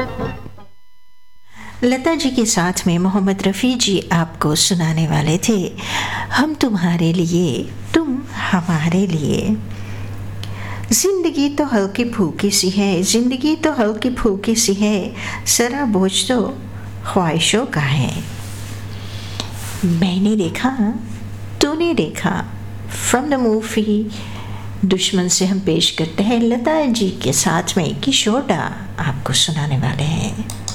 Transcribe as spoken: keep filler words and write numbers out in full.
लता जी के साथ में मोहम्मद रफ़ी जी आपको सुनाने वाले थे हम तुम्हारे लिए तुम हमारे लिए। जिंदगी तो हल्की फूकी सी है, जिंदगी तो हल्की फूकी सी है, सरा बोझ तो ख्वाहिशों का है। मैंने देखा तूने देखा, फ्रॉम द मूवी दुश्मन से हम पेश करते हैं लता जी के साथ में किशोर दा आपको सुनाने वाले हैं।